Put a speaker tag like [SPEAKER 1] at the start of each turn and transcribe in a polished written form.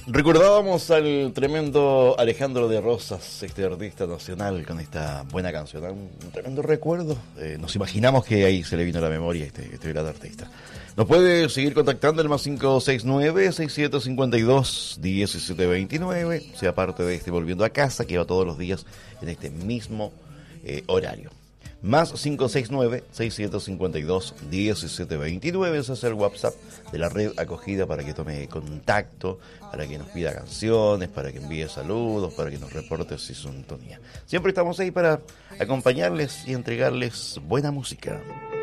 [SPEAKER 1] Recordábamos al tremendo Alejandro de Rosas, este artista nacional, con esta buena canción, un tremendo recuerdo. Nos imaginamos que ahí se le vino a la memoria este gran artista. Nos puede seguir contactando el más 569-6752-1729, sea parte de este Volviendo a Casa, que va todos los días en este mismo horario. Más 569-6752-1729, ese es el WhatsApp de la red acogida para que tome contacto, para que nos pida canciones, para que envíe saludos, para que nos reporte su sintonía. Siempre estamos ahí para acompañarles y entregarles buena música.